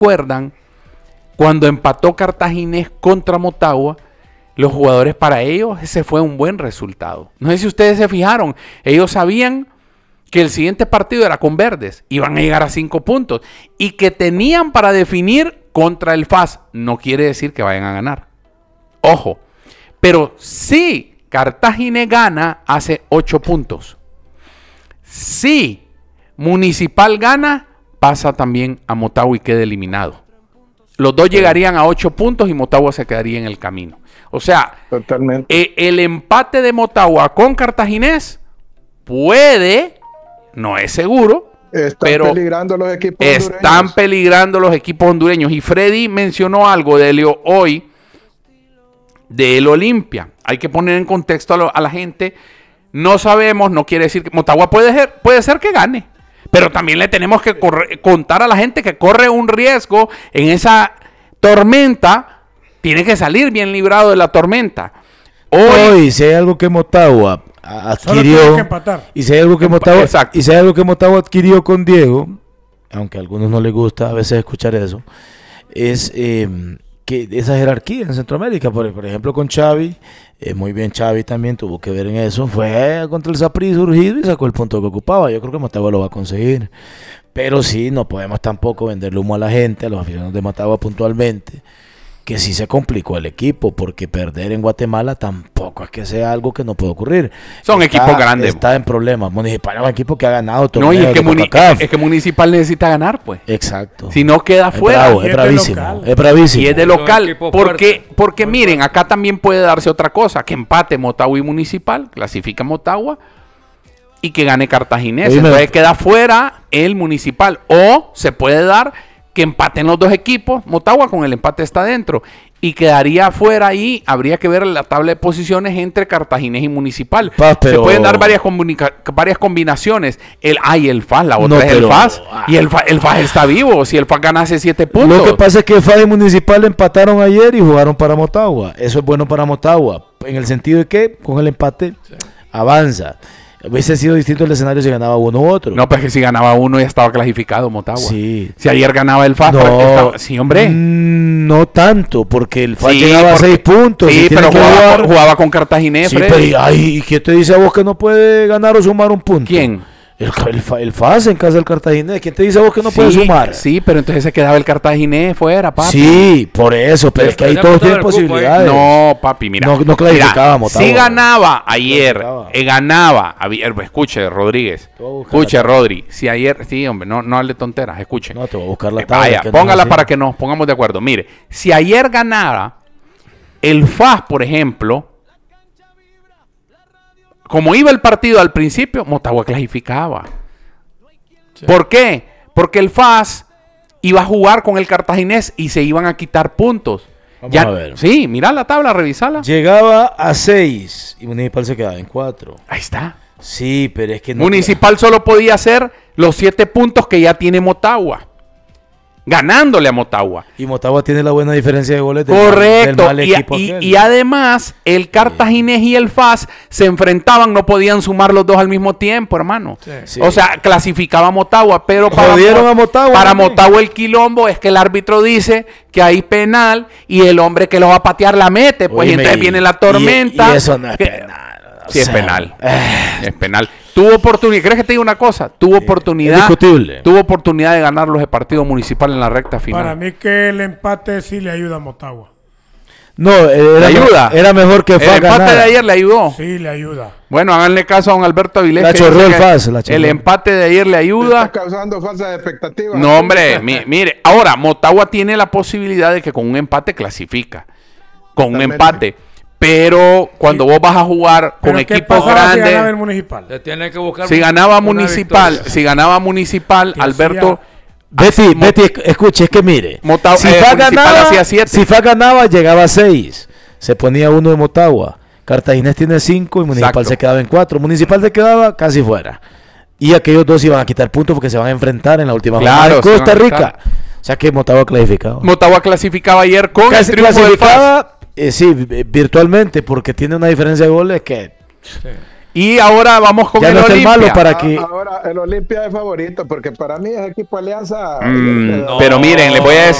recuerdan, cuando empató Cartaginés contra Motagua, los jugadores, para ellos ese fue un buen resultado. No sé si ustedes se fijaron, ellos sabían que el siguiente partido era con Verdes, iban a llegar a 5 puntos y que tenían para definir contra el FAS. No quiere decir que vayan a ganar. Ojo, pero si Cartaginés gana, hace 8 puntos. Si Municipal gana, pasa también a Motagua y queda eliminado. Los dos llegarían a 8 puntos y Motagua se quedaría en el camino. O sea, totalmente. El empate de Motagua con Cartaginés puede, no es seguro, pero peligrando los equipos están peligrando los equipos hondureños. Y Freddy mencionó algo de Leo hoy, del Olimpia. Hay que poner en contexto a la gente. No sabemos, no quiere decir que Motagua puede ser que gane. Pero también le tenemos que contar a la gente que corre un riesgo en esa tormenta. Tiene que salir bien librado de la tormenta. Hoy, si hay algo que Motagua adquirió, y si hay algo que Motagua adquirió con Diego, aunque a algunos no les gusta a veces escuchar eso, es que esa jerarquía en Centroamérica, por ejemplo con Xavi, muy bien Xavi también tuvo que ver en eso, fue contra el Saprissa surgido y sacó el punto que ocupaba. Yo creo que Motagua lo va a conseguir, pero sí, no podemos tampoco venderle humo a la gente, a los aficionados de Motagua puntualmente, que sí se complicó el equipo, porque perder en Guatemala tampoco es que sea algo que no puede ocurrir. Son equipos grandes. Está en problemas. Municipal es un equipo que ha ganado todo. No, y es que Municipal necesita ganar, pues. Exacto. Si no queda fuera. Es bravísimo. Es bravísimo. Y es de local. Porque miren, acá también puede darse otra cosa. Que empate Motagua y Municipal, clasifica Motagua, y que gane Cartaginés. Entonces queda fuera el Municipal. O se puede dar que empaten los dos equipos, Motagua con el empate está dentro, y quedaría fuera ahí, habría que ver la tabla de posiciones entre Cartaginés y Municipal. Se pueden dar varias combinaciones. El FAS, la otra es el FAS, y el FAS está vivo, si el FAS ganase 7 puntos. Lo que pasa es que el FAS y Municipal empataron ayer y jugaron para Motagua. Eso es bueno para Motagua, en el sentido de que con el empate avanza. Hubiese sido distinto el escenario si ganaba uno u otro. No, pues que si ganaba uno ya estaba clasificado Motagua. Sí. Si ayer ganaba el FAS, sí, hombre. No tanto, porque el FAS llegaba a 6 puntos. Sí, pero jugaba con Cartaginés. Sí, pero ¿y quién te dice a vos que no puede ganar o sumar un punto? ¿Quién? El FAS en casa del Cartaginés. ¿Quién te dice a vos que no puede sumar? Sí, pero entonces se quedaba el Cartaginés fuera, papi. Sí, por eso, pero es que ahí todos tienen posibilidades. No, papi, mira. No clasificaba Motagua. Si ganaba ayer, escuche, Rodríguez. Escuche, Rodri. Si ayer, sí, hombre, no hable tonteras, escuche. No, te voy a buscar la tabla. Vaya, póngala para que nos pongamos de acuerdo. Mire, si ayer ganara el FAS, por ejemplo, como iba el partido al principio, Motagua clasificaba. Sí. ¿Por qué? Porque el FAS iba a jugar con el Cartaginés y se iban a quitar puntos. Vamos a ver. Sí, mira la tabla, revisala. Llegaba a 6 y Municipal se quedaba en 4. Ahí está. Sí, pero es que no. Municipal solo podía hacer los 7 puntos que ya tiene Motagua, ganándole a Motagua. Y Motagua tiene la buena diferencia de goles del mal equipo. Y además, el Cartaginés y el FAS se enfrentaban, no podían sumar los dos al mismo tiempo, hermano. Sí. O sea, clasificaba a Motagua, pero para Motagua el quilombo es que el árbitro dice que hay penal y el hombre que lo va a patear la mete, pues y entonces viene la tormenta. Y eso no es penal. Sí, es penal. Es penal. Tuvo oportunidad, ¿crees que te diga una cosa? Tuvo oportunidad. Discutible. Tuvo oportunidad de ganar los partidos municipales en la recta final. Para mí que el empate sí le ayuda a Motagua. No, era mejor que FAS. El empate de ayer le ayudó. Sí, le ayuda. Bueno, háganle caso a don Alberto Avilés. La chorró el FAS. El empate de ayer le ayuda. Está causando falsas expectativas. No, hombre, mire. Ahora, Motagua tiene la posibilidad de que con un empate clasifica. Con un empate. Pero cuando vos vas a jugar con equipos grandes, si ganaba el Municipal? Tiene que buscar si ganaba Municipal, Alberto. Betty, escuche, es que mire, si FAS ganaba, llegaba a 6, se ponía 1 de Motagua. Cartaginés tiene 5 y Municipal se quedaba en 4. Municipal se quedaba casi fuera. Y aquellos dos iban a quitar puntos porque se van a enfrentar en la última jornada de Costa Rica. O sea que Motagua clasificaba. Motagua clasificaba ayer con el triunfo del FAS. Sí, virtualmente, porque tiene una diferencia de goles que... Sí. Y ahora vamos con el Olimpia. Malo para que... Ahora el Olimpia es favorito porque para mí es equipo Alianza. Pero miren, les voy a decir